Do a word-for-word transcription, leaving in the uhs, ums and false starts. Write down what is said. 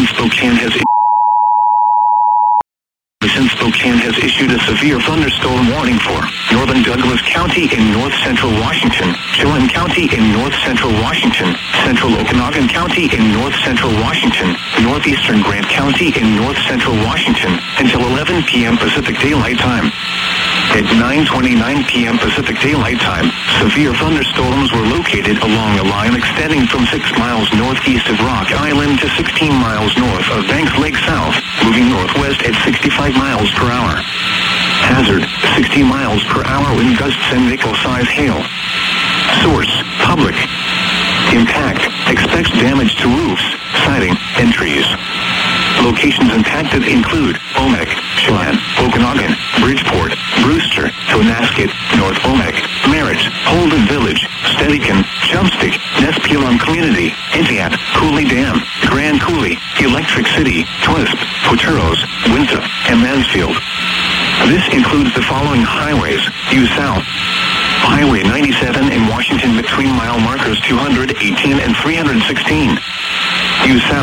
since Spokane has since Spokane has issued a severe thunderstorm warning for northern Douglas County in north-central Washington, Chelan County in north-central Washington, central Okanogan County in north-central Washington, northeastern Grant County in north-central Washington, until eleven p m Pacific Daylight Time. At nine twenty-nine p m Pacific Daylight Time, severe thunderstorms were located along a line extending from six miles northeast of Rock Island to sixteen miles north of Banks Lake South, moving northwest at sixty-five miles per hour. Hazard, sixty miles per hour wind gusts and nickel-size hail. Source, public. Impact, expects damage to roofs, siding, and trees. Locations impacted include Omek, Chelan, Okanogan, Bridgeport, Brewster, Tonasket, North Omek, Merritt, Holden Village, Steadicon, Chumstick, Nespelon Community, Intiat, Cooley Dam, Grand Coulee, Electric City, Twisp, Poteros, Winthrop, and Mansfield. This includes the following highways: due south. Highway ninety-seven in Washington between mile markers two hundred eighteen and three hundred sixteen. Due south.